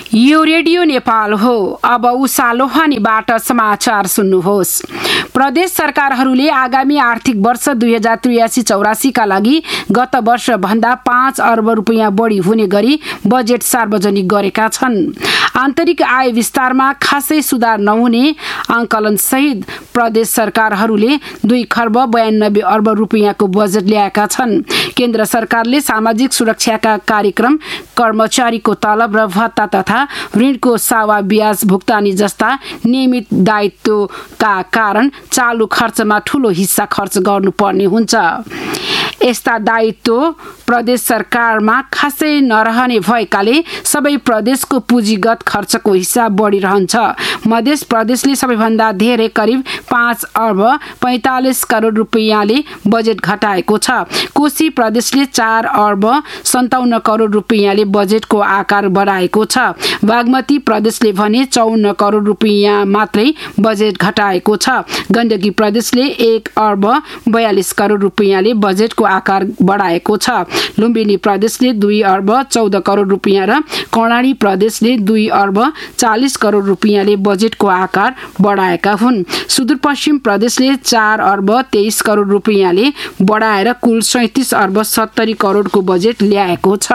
यो रेडियो नेपाल हो। अब उषा लोहानीबाट समाचार सुन्नुहोस्। प्रदेश सरकारहरूले आगामी आर्थिक वर्ष 2083-84 का लागि गत वर्ष भन्दा 5 अर्ब रुपैयाँ बढी हुने गरी बजेट सार्वजनिक गरेका छन्। आन्तरिक आय विस्तारमा खासै सुधार नहुने आंकलन सहित प्रदेश सरकारहरूले 2 खर्ब 92 अर्ब रुपैयाँको बजेट ल्याएका छन्। केन्द्र सरकारले सामाजिक सुरक्षाका कार्यक्रम, कर्मचारीको तलब र भत्ता तथा ऋणको सावा ब्याज भुक्तानी जस्ता नियमित दायित्वका कारण चालू खर्चमा ठूलो हिस्सा खर्च गर्नुपर्ने हुन्छ। यस्ता दायित्व प्रदेश सरकारमा खासै नरहने भएकाले सबै प्रदेशको पुँजीगत खर्चको हिस्सा बढिरहन्छ। मध्य प्रदेशले सबैभन्दा धेरै करिब 5 अर्ब 45 करोड रुपैयाँले बजेट घटाएको छ। कोशी प्रदेशले 4 अर्ब 57 करोड रुपैयाँले बजेटको आकार बढाएको छ। बागमती प्रदेशले भने 54 करोड रुपैयाँ मात्रै बजेट घटाएको छ। गण्डकी प्रदेशले 1 अर्ब 42 करोड रुपैयाँले बजेटको आकार बढाएको छ। लुम्बिनी प्रदेशले 2 अर्ब 14 करोड रुपैयाँ र कर्णाली प्रदेशले 2 अर्ब 40 करोड रुपैयाँले बजेटको आकार बढाएका हुन्। सुदूरपश्चिम प्रदेशले 4 अर्ब 23 करोड रुपैयाँले बढाएर कुल 37 अर्ब 70 करोडको बजेट ल्याएको छ।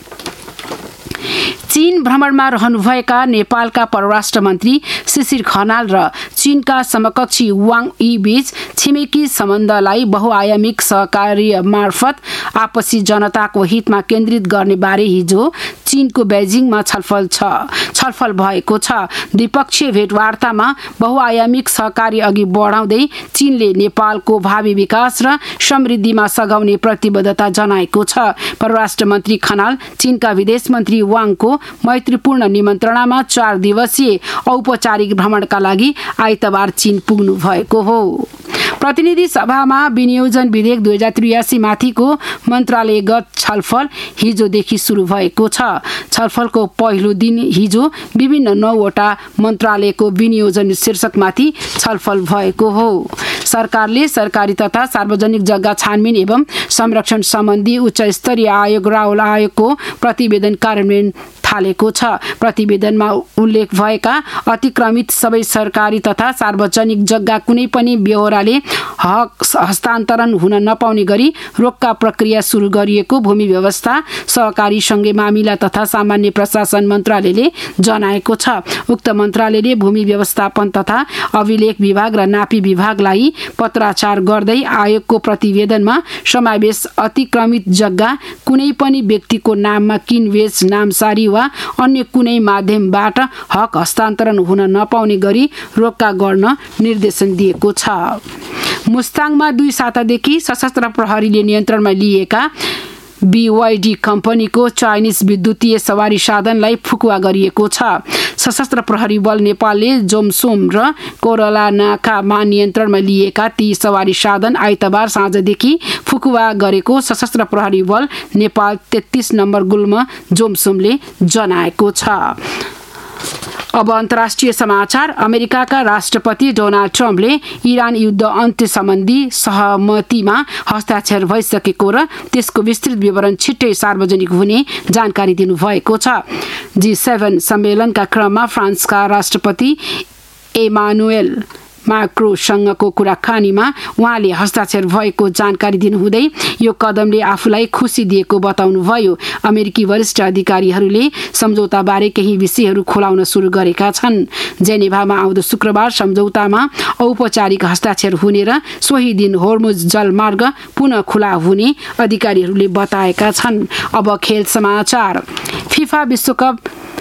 चीन भ्रमणमा रहनुभएका नेपालका परराष्ट्र मन्त्री शिशिर खनाल र चीनका समकक्षी वाङ यी बीच छिमेकी सम्बन्धलाई बहुआयामिक सहकार्य मार्फत आपसी जनताको हितमा केन्द्रित गर्ने बारे हिजो चीनको बेजिङमा छलफल भएको छ। द्विपक्षीय भेटवार्तामा बहुआयामिक सहकार्य अघि बढाउँदै चीनले नेपालको भावी विकास र समृद्धिमा सघाउने प्रतिबद्धता जनाएको छ। परराष्ट्र मन्त्री खनाल चीनका विदेश मन्त्री वाङको मैत्रीपूर्ण निमन्त्रणामा 4 दिवसीय औपचारिक भ्रमणका लागि आइतबार चीन पुग्नु भएको हो। प्रतिनिधि सभामा विनियोजन विधेयक 2083 माथिको मन्त्रालयगत छलफल हिजोदेखि सुरु भएको छ। छलफलको पहिलो दिन हिजो विभिन्न 9वटा मन्त्रालयको विनियोजन शीर्षकमाथि छलफल भएको हो। सरकारले सरकारी तथा सार्वजनिक जग्गा छानबिन एवं संरक्षण सम्बन्धी उच्च स्तरीय आयोग राहुल आयोगको प्रतिवेदन कार्यान्वयन थालेको छ। प्रतिवेदनमा उल्लेख भएका अतिक्रमित सबै सरकारी तथा सार्वजनिक जग्गा कुनै पनि बेहोराले हक हस्तान्तरण हुन नपाउने गरी रोक्का प्रक्रिया सुरु गरिएको भूमि व्यवस्था सहकारी सङ्घीय मामिला तथा सामान्य प्रशासन मन्त्रालयले जनाएको छ। उक्त मन्त्रालयले भूमि व्यवस्थापन तथा अभिलेख विभाग र नापी विभागलाई पत्राचार गर्दै आयोगको प्रतिवेदनमा समावेश अतिक्रमित जग्गा कुनै पनि व्यक्तिको नाममा किनबेच नामसारी वा अन्य कुनै माध्यमबाट हक हस्तान्तरण हुन नपाउने गरी रोक्का गर्न निर्देशन दिएको छ। मुस्ताङमा 2 सातादेखि सशस्त्र प्रहरीले नियन्त्रणमा लिएका BYD कम्पनीको चाइनिज विद्युतीय सवारी साधनलाई फुकुवा गरिएको छ। सशस्त्र प्रहरी बल नेपालले जोमसोम र कोरलानाकामा नियन्त्रणमा लिएका ती सवारी साधन आइतबार साँझदेखि फुकुवा गरेको सशस्त्र प्रहरी बल नेपाल 33 नम्बर गुल्म जोमसोमले जनाएको छ। अब अन्तर्राष्ट्रिय समाचार। अमेरिकाका राष्ट्रपति डोनाल्ड ट्रम्पले इरान युद्ध अन्त्य सम्बन्धी सहमतिमा हस्ताक्षर भइसकेको र त्यसको विस्तृत विवरण छिट्टै सार्वजनिक हुने जानकारी दिनुभएको छ। G7 सम्मेलनका क्रममा फ्रान्सका राष्ट्रपति एमानुएल माक्रोसँगको कुराकानीमा उहाँले हस्ताक्षर भएको जानकारी दिनुहुँदै यो कदमले आफूलाई खुसी दिएको बताउनुभयो। अमेरिकी वरिष्ठ अधिकारीहरूले सम्झौताबारे केही विषयहरू खुलाउन सुरु गरेका छन्। जेनेभामा आउँदो शुक्रबार सम्झौतामा औपचारिक हस्ताक्षर हुने र सोही दिन होर्मुज जलमार्ग पुनः खुला हुने अधिकारीहरूले बताएका छन्। अब खेल समाचार। फिफा विश्वकप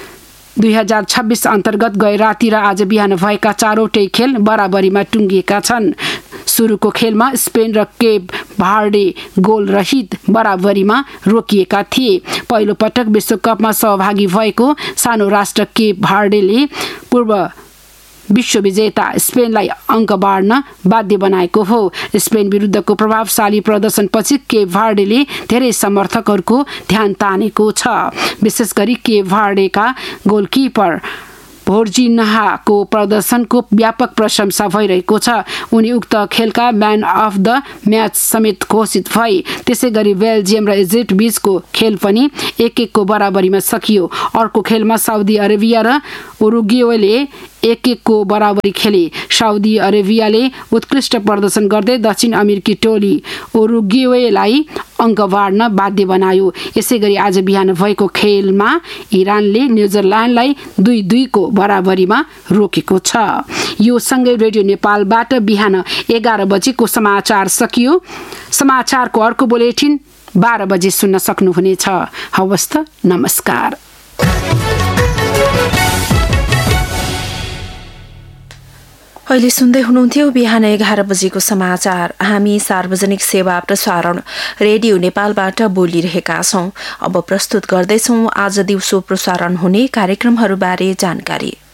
2026 अन्तर्गत गए राति र आज बिहान भएका 4वटै खेल बराबरीमा टुङ्गिएका छन्। सुरुको खेलमा स्पेन र केप भार्डे गोल रहित बराबरीमा रोकिएका थिए। पहिलो पटक विश्वकपमा सहभागी भएको सानो राष्ट्र केप भार्डेले पूर्व विश्व विजेता स्पेनलाई अङ्क बाँड्न बाध्य बनाएको हो। स्पेन विरुद्धको प्रभावशाली प्रदर्शनपछि केप भार्डेले धेरै समर्थकहरूको ध्यान तानेको छ। विशेष गरी केप भार्डेका गोलकिपर भोर्जिन्हाको प्रदर्शनको व्यापक प्रशंसा भइरहेको छ। उनी उक्त खेलका म्यान अफ द म्याच समेत घोषित भए। त्यसै गरी बेल्जियम र इजिप्ट बीचको खेल पनि 1-1 को बराबरीमा सकियो। अर्को खेलमा साउदी अरेबिया र उरुग्वेले 1-1 को बराबरी खेले। साउदी अरेबियाले उत्कृष्ट प्रदर्शन गर्दै दक्षिण अमेरिकी टोली उरुग्वेलाई अङ्क बाँड्न बाध्य बनायो। यसै गरी आज बिहान भएको खेलमा इरानले न्युजिल्यान्डलाई 2-2 को बराबरीमा रोकेको छ। यो सँगै रेडियो नेपालबाट बिहान 11 बजेको समाचार सकियो। समाचारको अर्को बुलेटिन 12 बजे सुन्न सक्नुहुनेछ। हवस् त, नमस्कार। अहिले सुन्दै हुनुहुन्थ्यो बिहान 11 बजेको समाचार। हामी सार्वजनिक सेवा प्रसारण रेडियो नेपालबाट बोलिरहेका छौं। अब प्रस्तुत गर्दैछौं आज दिउँसो प्रसारण हुने कार्यक्रमहरूबारे जानकारी।